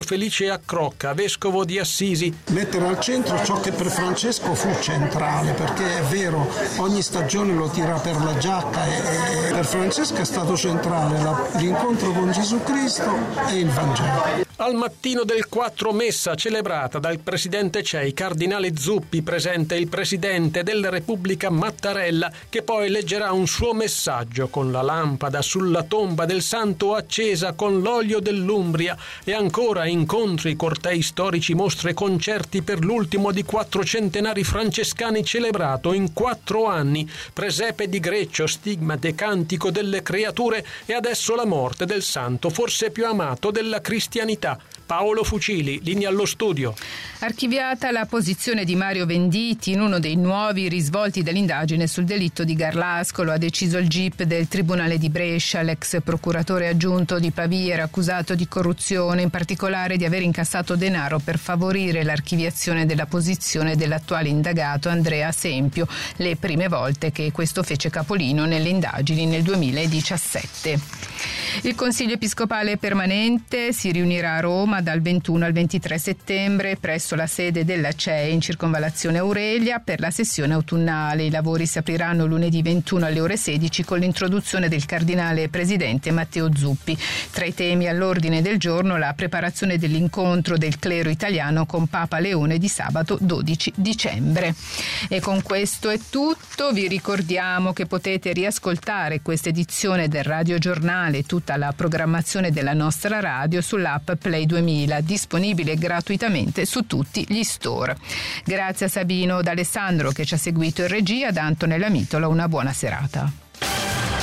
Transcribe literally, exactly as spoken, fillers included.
Felice Accrocca, vescovo di Assisi. Mettere al centro ciò che per Francesco fu centrale, perché è vero, ogni stagione lo tira per la giacca e, e per Francesco è stato centrale la, l'incontro con Gesù Cristo e il Vangelo. Al mattino del quattro messa celebrata dal presidente C E I, cardinale Zuppi, presente il presidente della Repubblica Mattarella, che poi leggerà un suo messaggio con la lampada sulla tomba del santo accesa con l'olio dell'Umbria, e ancora incontri, cortei storici, mostre, concerti per l'ultimo di quattro centenari francescani celebrato in quattro anni, presepe di Greccio, stigmate, cantico delle creature e adesso la morte del santo forse più amato della cristianità. Paolo Fucili, linea allo studio. Archiviata la posizione di Mario Venditti in uno dei nuovi risvolti dell'indagine sul delitto di Garlasco, lo ha deciso il G I P del Tribunale di Brescia. L'ex procuratore aggiunto di Pavia era accusato di corruzione, in particolare di aver incassato denaro per favorire l'archiviazione della posizione dell'attuale indagato Andrea Sempio, le prime volte che questo fece capolino nelle indagini nel duemiladiciassette. Il Consiglio Episcopale Permanente si riunirà a Roma dal ventuno al ventitré settembre presso la sede della C E I in circonvallazione Aurelia per la sessione autunnale. I lavori si apriranno lunedì ventuno alle ore sedici con l'introduzione del cardinale presidente Matteo Zuppi. Tra i temi all'ordine del giorno la preparazione dell'incontro del clero italiano con Papa Leone di sabato dodici dicembre. E con questo è tutto. Vi ricordiamo che potete riascoltare questa edizione del Radio Giornale, tutta la programmazione della nostra radio sull'app Play duemila, disponibile gratuitamente su tutti gli store. Grazie a Sabino D'Alessandro che ci ha seguito in regia, da Antonella Mitola una buona serata.